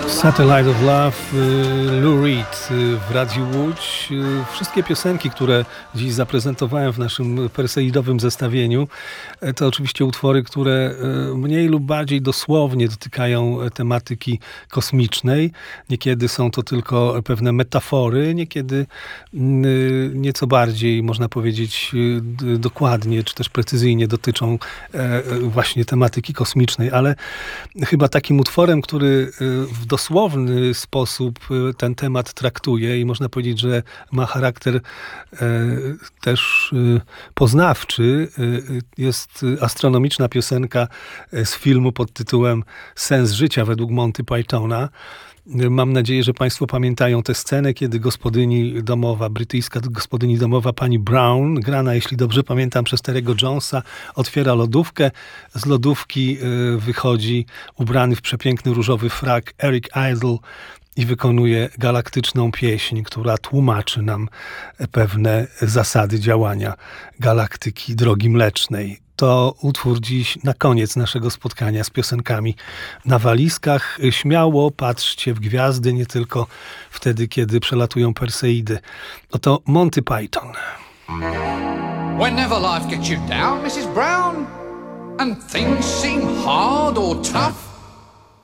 Satellite of Love, Lou Reed w Radiu Łódź. Wszystkie piosenki, które dziś zaprezentowałem w naszym perseidowym zestawieniu, to oczywiście utwory, które mniej lub bardziej dosłownie dotykają tematyki kosmicznej. Niekiedy są to tylko pewne metafory, niekiedy nieco bardziej, można powiedzieć, dokładnie, czy też precyzyjnie dotyczą właśnie tematyki kosmicznej, ale chyba takim utworem, który w dosłowny sposób ten temat traktuje i można powiedzieć, że ma charakter też poznawczy, jest astronomiczna piosenka z filmu pod tytułem Sens życia według Monty Pythona. Mam nadzieję, że Państwo pamiętają tę scenę, kiedy gospodyni domowa, brytyjska gospodyni domowa pani Brown, grana, jeśli dobrze pamiętam, przez Terry'ego Jonesa, otwiera lodówkę. Z lodówki wychodzi ubrany w przepiękny różowy frak Eric Idle i wykonuje galaktyczną pieśń, która tłumaczy nam pewne zasady działania galaktyki Drogi Mlecznej. To utwór dziś na koniec naszego spotkania z piosenkami na walizkach. Śmiało patrzcie w gwiazdy, nie tylko wtedy, kiedy przelatują Perseidy. Oto Monty Python. Whenever life gets you down, Mrs. Brown, and things seem hard or tough,